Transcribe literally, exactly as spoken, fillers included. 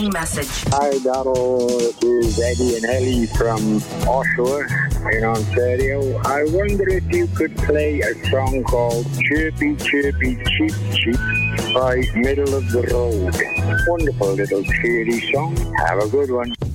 following message. Hi, Darrell. This is Eddie and Ellie from Oshawa in Ontario. I wonder if you could play a song called Chirpy Chirpy Cheep Cheep by Middle of the Road. Wonderful little cheery song. Have a good one.